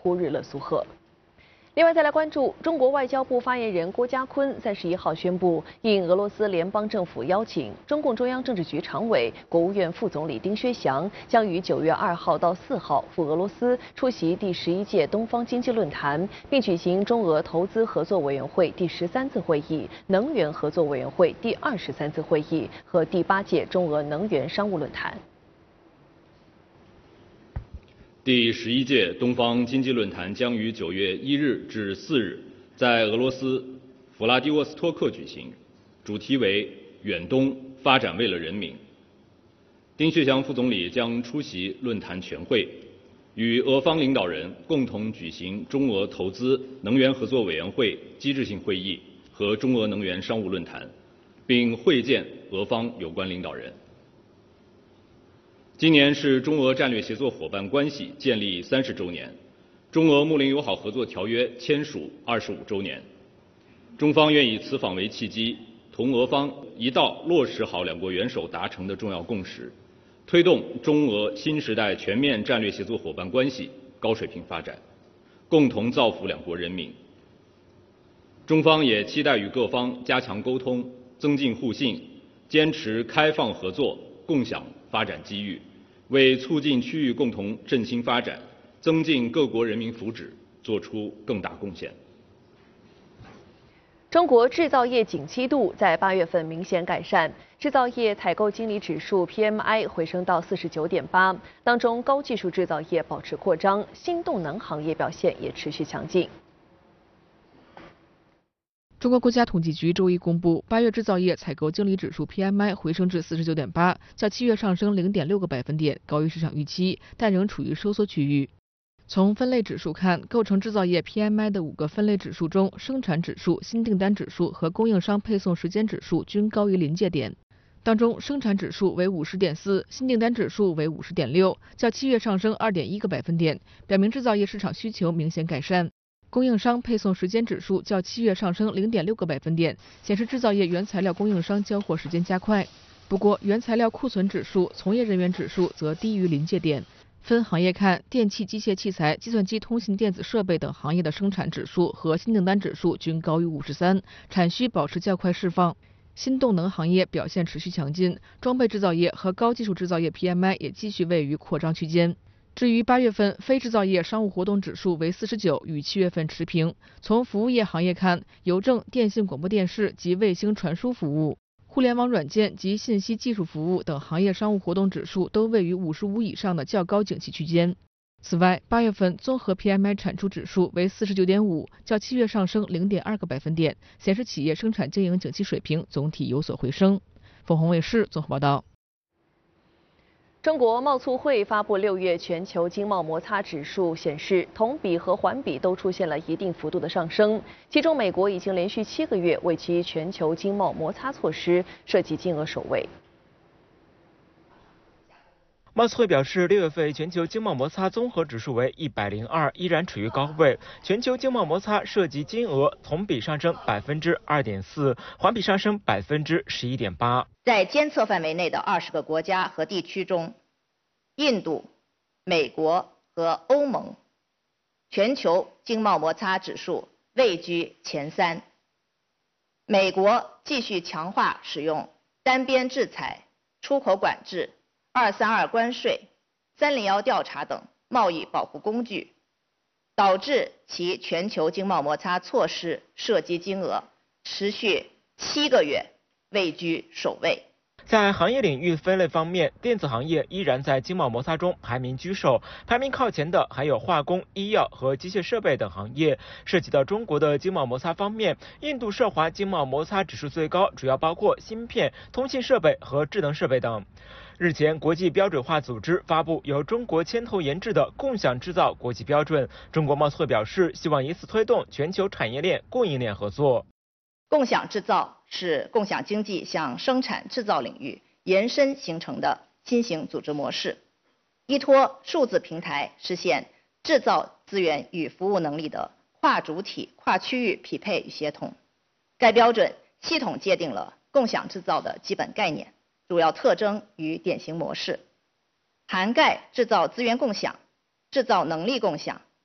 呼日勒苏赫。另外，再来关注中国外交部发言人郭家坤在11号宣布，应俄罗斯联邦政府邀请，中共中央政治局常委、国务院副总理丁薛祥将于9月2号到4号赴俄罗斯出席第11届东方经济论坛，并举行中俄投资合作委员会第13次会议、能源合作委员会第23次会议和第8届中俄能源商务论坛。 第11届东方经济论坛将于9月1日至4日在俄罗斯弗拉迪沃斯托克举行，主题为“远东发展为了人民”。丁薛祥副总理将出席论坛全会，与俄方领导人共同举行中俄投资能源合作委员会机制性会议和中俄能源商务论坛，并会见俄方有关领导人。今年是中俄战略协作伙伴关系建立30周年，中俄睦邻友好合作条约签署25周年。中方愿以此访为契机，同俄方一道落实好两国元首达成的重要共识，推动中俄新时代全面战略协作伙伴关系高水平发展，共同造福两国人民。中方也期待与各方加强沟通，增进互信，坚持开放合作，共享发展机遇，为促进区域共同振兴发展、增进各国人民福祉作出更大贡献。 中国制造业景气度在8月份明显改善，制造业采购经理指数 PMI 回升到49.8，当中高技术制造业保持扩张，新动能行业表现也持续强劲。 中国国家统计局周一公布，8月制造业采购经理指数 PMI 回升至49.8，较7月上升0.6个百分点，高于市场预期，但仍处于收缩区域。从分类指数看，构成制造业 PMI 的5个分类指数中，生产指数、新订单指数和供应商配送时间指数均高于临界点。当中，生产指数为50.4，新订单指数为50.6，较7月上升2.1个百分点，表明制造业市场需求明显改善。供应商配送时间指数较7月上升0.6个百分点，显示制造业原材料供应商交货时间加快。不过，原材料库存指数、从业人员指数则低于临界点。分行业看，电气、机械器材、计算机、通信电子设备等行业的生产指数和新订单指数均高于53，产需保持较快释放。新动能行业表现持续强劲，装备制造业和高技术制造业 PMI 也继续位于扩张区间。至于8月份非制造业商务活动指数为49，与7月份持平。从服务业行业看，邮政、电信广播电视及卫星传输服务、互联网软件及信息技术服务等行业商务活动指数都位于55以上的较高景气区间。此外，8月份综合 PMI 产出指数为49.5，较7月上升0.2个百分点，显示企业生产经营景气水平总体有所回升。凤凰卫视综合报道。 中国贸促会发布6月全球经贸摩擦指数显示，同比和环比都出现了一定幅度的上升。其中，美国已经连续7个月为其全球经贸摩擦措施涉及金额首位。 贸促会表示，6月份全球经贸摩擦综合指数为102，依然处于高位。全球经贸摩擦涉及金额同比上升2.4%，环比上升11.8%。 在监测范围内的20个国家和地区中，印度、美国和欧盟全球经贸摩擦指数位居前3。美国继续强化使用单边制裁、出口管制、232关税、301调查等贸易保护工具，导致其全球经贸摩擦措施涉及金额持续7个月位居首位。 在行业领域分类方面，电子行业依然在经贸摩擦中排名居首，排名靠前的还有化工、医药和机械设备等行业。涉及到中国的经贸摩擦方面，印度涉华经贸摩擦指数最高，主要包括芯片、通信设备和智能设备等。日前，国际标准化组织发布由中国牵头研制的共享制造国际标准。中国贸促会表示，希望以此推动全球产业链、供应链合作。 共享制造是共享经济向生产制造领域延伸形成的新型组织模式，依托数字平台实现制造资源与服务能力的跨主体、跨区域匹配与协同。该标准系统界定了共享制造的基本概念、主要特征与典型模式，涵盖制造资源共享、制造能力共享、